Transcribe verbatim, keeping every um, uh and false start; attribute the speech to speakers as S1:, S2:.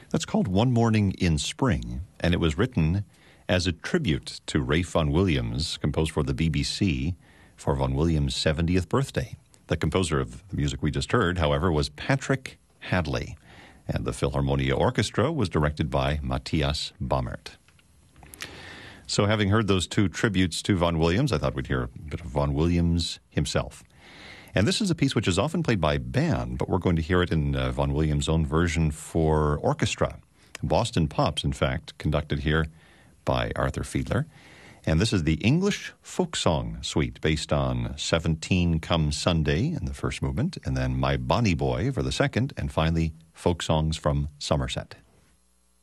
S1: That's called One Morning in Spring, and it was written as a tribute to Ralph Vaughan Williams, composed for the B B C for Vaughan Williams' seventieth birthday. The composer of the music we just heard, however, was Patrick Hadley, and the Philharmonia Orchestra was directed by Matthias Baumert. So having heard those two tributes to Vaughan Williams, I thought we'd hear a bit of Vaughan Williams himself. And this is a piece which is often played by band, but we're going to hear it in uh, Vaughan Williams' own version for orchestra. Boston Pops, in fact, conducted here by Arthur Fiedler. And this is the English Folk Song Suite, based on seventeen Come Sunday in the first movement, and then My Bonnie Boy for the second, and finally Folk Songs from Somerset.